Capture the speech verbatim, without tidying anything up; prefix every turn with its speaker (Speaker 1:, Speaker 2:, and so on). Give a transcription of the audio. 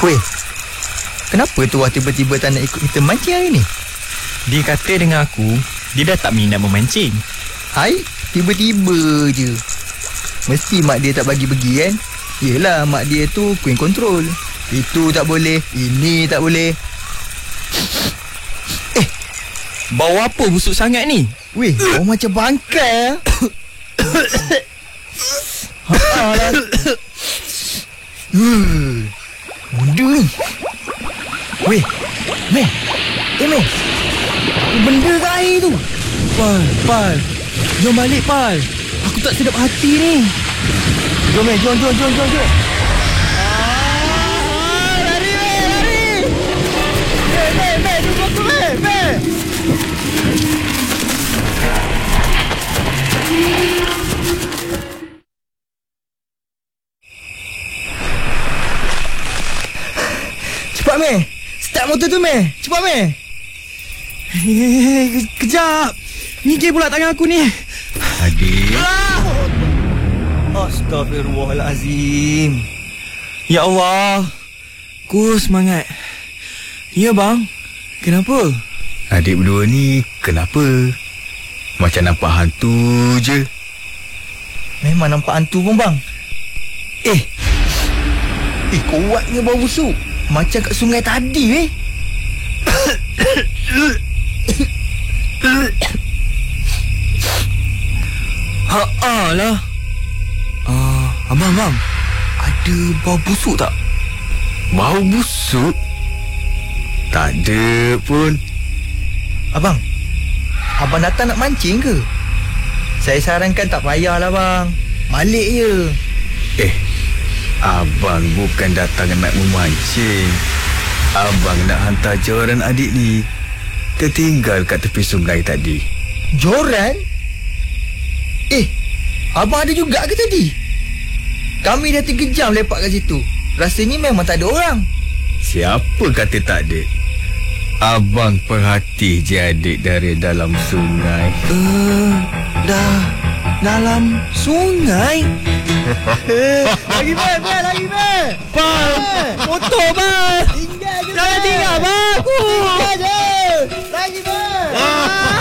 Speaker 1: Weh, kenapa tuah tiba-tiba tak nak ikut kita mancing hari ni?
Speaker 2: Dia kata dengan aku, dia dah tak minat memancing.
Speaker 1: Hai, tiba-tiba je. Mesti mak dia tak bagi pergi kan? Yelah, mak dia tu queen control. Itu tak boleh, ini tak boleh.
Speaker 2: Eh, bau apa busuk sangat ni?
Speaker 1: Weh, bau macam bangkai. Haa lah. Benda ni. Weh, Meh. Eh, Meh. Apa benda kat air tu?
Speaker 2: Pal, Pal. Jom balik, Pal. Aku tak sedap hati ni.
Speaker 1: Jom, Meh. Jom, jom, jom, jom, jom.
Speaker 2: Ah, lari, Meh, lari.
Speaker 1: Meh, Meh, Meh. Jom aku, Meh, Meh. Cepat, Meh. Start motor tu, Meh. Cepat, Meh.
Speaker 2: Eh, ke- kejap. Ngigil pula tangan aku ni.
Speaker 3: Adik.
Speaker 1: Astaghfirullahalazim.
Speaker 2: Ya Allah. Ku semangat. Ya, bang. Kenapa?
Speaker 3: Adik berdua ni kenapa? Macam nampak hantu je.
Speaker 1: Memang nampak hantu pun, bang. Eh. Eh, kuatnya bau busuk. Macam kat sungai tadi, weh.
Speaker 2: Ha lah. Ah, abang, bang. Ada bau busuk tak?
Speaker 3: Bau busuk? Tak ada pun.
Speaker 1: Abang, abang datang nak mancing ke? Saya sarankan tak payahlah, bang. Balik je.
Speaker 3: Eh, abang bukan datang nak memancing. Abang nak hantar joran adik ni tertinggal kat tepi sungai tadi.
Speaker 1: Joran? Eh, abang ada juga ke tadi? Kami dah tiga jam lepak kat situ. Rasanya memang tak ada orang.
Speaker 3: Siapa kata tak ada? Abang perhati je adik dari dalam sungai.
Speaker 2: Uh, dah dalam sungai.
Speaker 1: Lagi, Mek, Mek, lagi, Mek.
Speaker 2: Bang, motor, bang.
Speaker 1: Tinggal je,
Speaker 2: Jangan
Speaker 1: Mek.
Speaker 2: tinggal, bang.
Speaker 1: Tinggal je. Lagi, Mek.
Speaker 2: Ah.